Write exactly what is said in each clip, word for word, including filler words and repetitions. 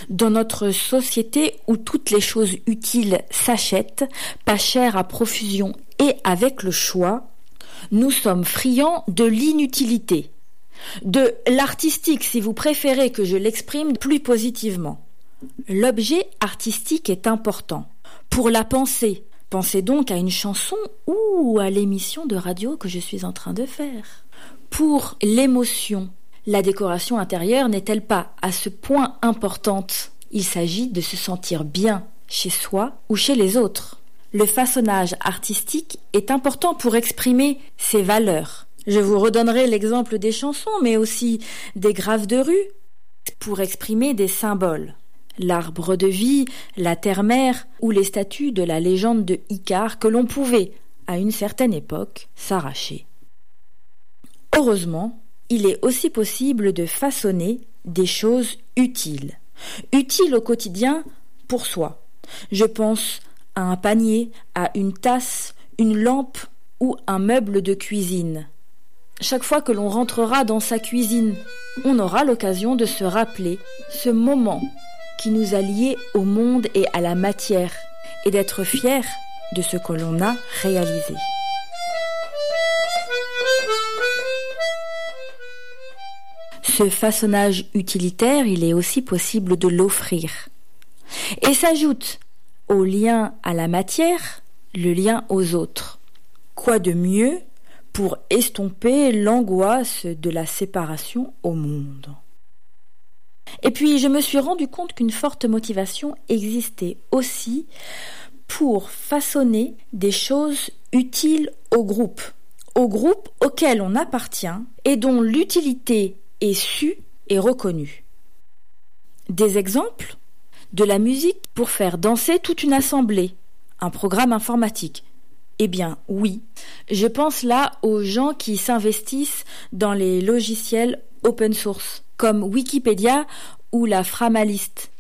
Dans notre société où toutes les choses utiles s'achètent, pas cher à profusion et avec le choix, nous sommes friands de l'inutilité, de l'artistique si vous préférez que je l'exprime plus positivement. L'objet artistique est important. Pour la pensée, pensez donc à une chanson ou à l'émission de radio que je suis en train de faire. Pour l'émotion, la décoration intérieure n'est-elle pas à ce point importante? Il s'agit de se sentir bien chez soi ou chez les autres. Le façonnage artistique est important pour exprimer ses valeurs. Je vous redonnerai l'exemple des chansons, mais aussi des graphes de rue, pour exprimer des symboles. L'arbre de vie, la terre-mère ou les statues de la légende de Icare que l'on pouvait, à une certaine époque, s'arracher. Heureusement, il est aussi possible de façonner des choses utiles. Utiles au quotidien pour soi. Je pense à un panier, à une tasse, une lampe ou un meuble de cuisine. Chaque fois que l'on rentrera dans sa cuisine, on aura l'occasion de se rappeler ce moment qui nous a liés au monde et à la matière, et d'être fiers de ce que l'on a réalisé. Ce façonnage utilitaire, il est aussi possible de l'offrir. Et s'ajoute au lien à la matière, le lien aux autres. Quoi de mieux pour estomper l'angoisse de la séparation au monde? Et puis je me suis rendu compte qu'une forte motivation existait aussi pour façonner des choses utiles au groupe, au groupe auquel on appartient et dont l'utilité est su et reconnu. Des exemples? De la musique pour faire danser toute une assemblée, un programme informatique. Eh bien oui, je pense là aux gens qui s'investissent dans les logiciels open source, comme Wikipédia ou la Framalist.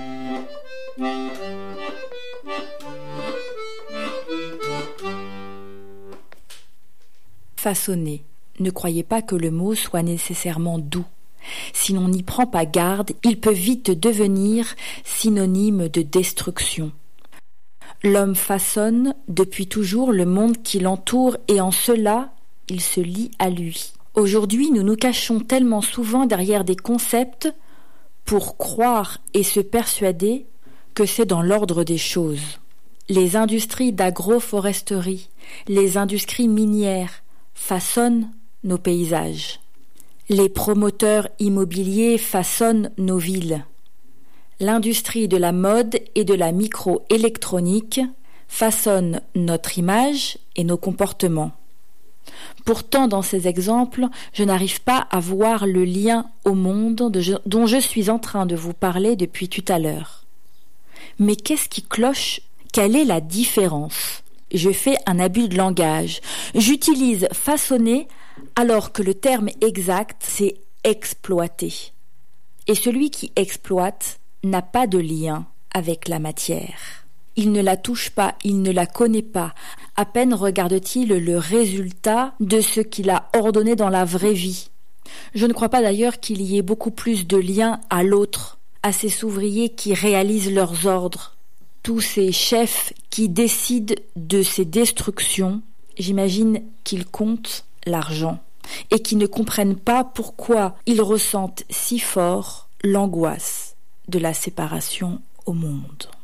Façonner. Ne croyez pas que le mot soit nécessairement doux. Si l'on n'y prend pas garde, il peut vite devenir synonyme de destruction. L'homme façonne depuis toujours le monde qui l'entoure et en cela, il se lie à lui. Aujourd'hui, nous nous cachons tellement souvent derrière des concepts pour croire et se persuader que c'est dans l'ordre des choses. Les industries d'agroforesterie, les industries minières façonnent nos paysages. Les promoteurs immobiliers façonnent nos villes. L'industrie de la mode et de la microélectronique façonne notre image et nos comportements. Pourtant, dans ces exemples, je n'arrive pas à voir le lien au monde de je, dont je suis en train de vous parler depuis tout à l'heure. Mais qu'est-ce qui cloche? Quelle est la différence? Je fais un abus de langage. J'utilise façonner alors que le terme exact, c'est exploiter. Et celui qui exploite n'a pas de lien avec la matière. Il ne la touche pas, il ne la connaît pas. À peine regarde-t-il le résultat de ce qu'il a ordonné dans la vraie vie. Je ne crois pas d'ailleurs qu'il y ait beaucoup plus de lien à l'autre, à ces ouvriers qui réalisent leurs ordres. Tous ces chefs qui décident de ces destructions, j'imagine qu'ils comptent l'argent et qui ne comprennent pas pourquoi ils ressentent si fort l'angoisse de la séparation au monde.